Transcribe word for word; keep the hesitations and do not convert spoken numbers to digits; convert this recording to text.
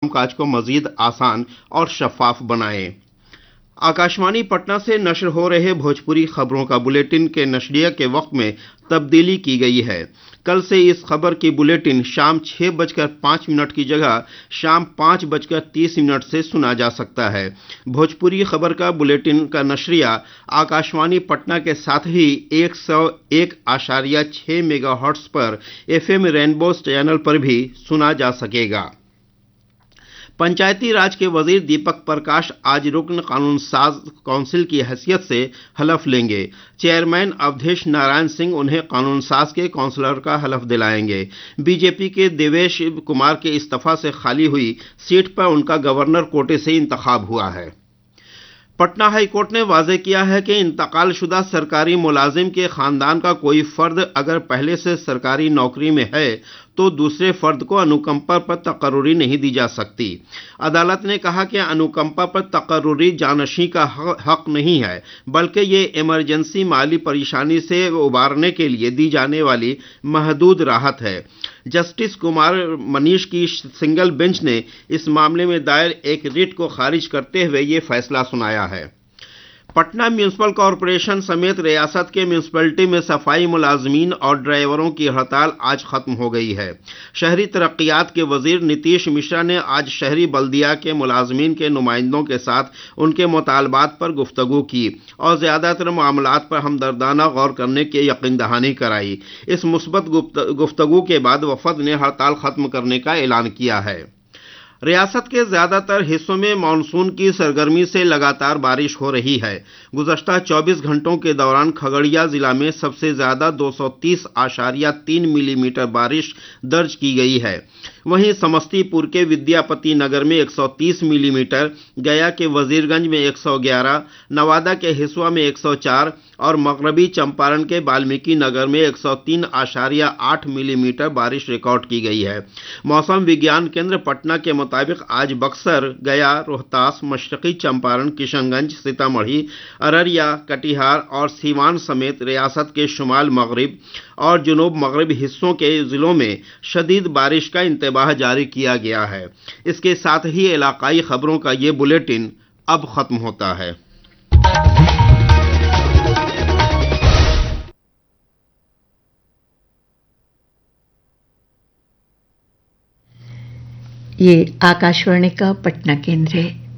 कामकाज को मजीद आसान और शफाफ बनाएं। आकाशवाणी पटना से नश्र हो रहे भोजपुरी खबरों का बुलेटिन के नशरिया के वक्त में तब्दीली की गई है। कल से इस खबर की बुलेटिन शाम छह बजकर पाँच मिनट की जगह शाम पाँच बजकर तीस मिनट से सुना जा सकता है। भोजपुरी खबर का बुलेटिन का नशरिया आकाशवाणी पटना के साथ ही एक सौ एक आशारिया छः मेगा हर्ट्ज पर एफ एम रेनबो चैनल पर भी सुना जा सकेगा। पंचायती राज के वजीर दीपक प्रकाश आज रुकन कानून साज काउंसिल की हैसियत से हलफ लेंगे। चेयरमैन अवधेश नारायण सिंह उन्हें कानून साज के काउंसलर का हलफ दिलाएंगे। बीजेपी के देवेश कुमार के इस्तीफा से खाली हुई सीट पर उनका गवर्नर कोटे से इंतखाब हुआ है। पटना हाई कोर्ट ने वाजे किया है कि इंतकालशुदा सरकारी मुलाजिम के खानदान का कोई फर्द अगर पहले से सरकारी नौकरी में है तो दूसरे फर्द को अनुकंपा पर तकर्रुरी नहीं दी जा सकती। अदालत ने कहा कि अनुकंपा पर तकर्रुरी जानशी का हक नहीं है, बल्कि ये इमरजेंसी माली परेशानी से उबारने के लिए दी जाने वाली महदूद राहत है। जस्टिस कुमार मनीष की सिंगल बेंच ने इस मामले में दायर एक रिट को खारिज करते हुए ये फैसला सुनाया है। पटना म्यूनिसिपल कॉरपोरेशन समेत रियासत के म्यूनिसिपैलिटी में सफाई मुलाजमीन और ड्राइवरों की हड़ताल आज खत्म हो गई है। शहरी तरक्कियात के वजीर नीतीश मिश्रा ने आज शहरी बल्दिया के मुलाजमीन के नुमाइंदों के साथ उनके मुतालबात पर गुफ्तगू की और ज्यादातर मामलात पर हमदर्दाना गौर करने की यकीन दहानी कराई। इस मुस्बत गुफ्तगू के बाद वफद ने हड़ताल खत्म करने का ऐलान किया है। रियासत के ज्यादातर हिस्सों में मानसून की सरगर्मी से लगातार बारिश हो रही है। गुज़श्ता चौबीस घंटों के दौरान खगड़िया जिला में सबसे ज्यादा दो सौ तीस आशारिया तीन मिलीमीटर बारिश दर्ज की गई है। वहीं समस्तीपुर के विद्यापति नगर में एक सौ तीस मिलीमीटर, गया के वजीरगंज में एक सौ ग्यारह, नवादा के हिसुआ में एक सौ चार और मगरबी चंपारण के वाल्मीकि नगर में एक सौ तीन आशारिया आठ मिलीमीटर बारिश रिकॉर्ड की गई है। मौसम विज्ञान केंद्र पटना के मुताबिक आज बक्सर, गया, रोहतास, मशरकी चंपारण, किशनगंज, सीतामढ़ी, अररिया, कटिहार और सीवान समेत रियासत के शुमाल मगरिब और जुनूब मगरिब हिस्सों के जिलों में शदीद बारिश का इंतबाह जारी किया गया है। इसके साथ ही इलाकाई खबरों का ये बुलेटिन अब खत्म होता है। ये आकाशवाणी का पटना केंद्र है।